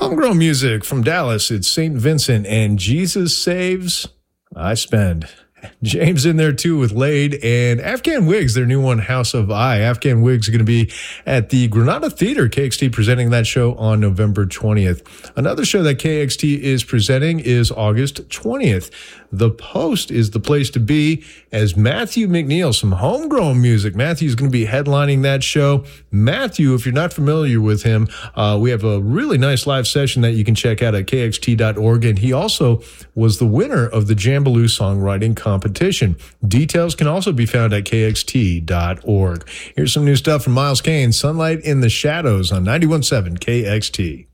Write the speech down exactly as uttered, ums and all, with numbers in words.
Homegrown music from Dallas. It's Saint Vincent and Jesus Saves, I Spend. James in there too with Laid and Afghan Wigs, their new one, House of I. Afghan Wigs are going to be at the Granada Theater. K X T presenting that show on November twentieth. Another show that K X T is presenting is August twentieth. The Post is the place to be as Matthew McNeil, some homegrown music. Matthew's going to be headlining that show. Matthew, if you're not familiar with him, uh, we have a really nice live session that you can check out at K X T dot org. And he also was the winner of the Jambaloo songwriting competition. Details can also be found at K X T dot org. Here's some new stuff from Miles Kane, Sunlight in the Shadows on ninety-one point seven K X T.